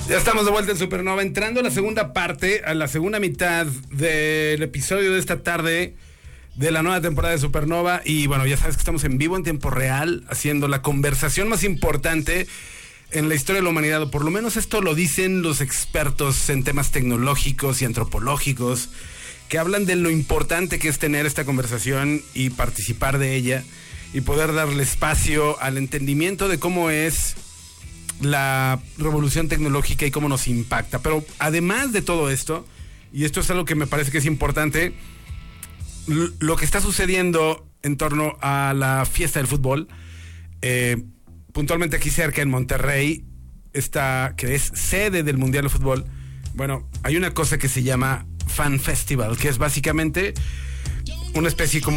Ya estamos de vuelta en Supernova, entrando a la segunda parte, a la segunda mitad del episodio de esta tarde de la nueva temporada de Supernova. Y bueno, ya sabes que estamos en vivo, en tiempo real, haciendo la conversación más importante en la historia de la humanidad, o por lo menos esto lo dicen los expertos en temas tecnológicos y antropológicos, que hablan de lo importante que es tener esta conversación y participar de ella, y poder darle espacio al entendimiento de cómo es la revolución tecnológica y cómo nos impacta. Pero además de todo esto, y esto es algo que me parece que es importante, lo que está sucediendo en torno a la fiesta del fútbol, puntualmente aquí cerca en Monterrey, que es sede del Mundial de Fútbol. Bueno, hay una cosa que se llama Fan Festival, que es básicamente una especie como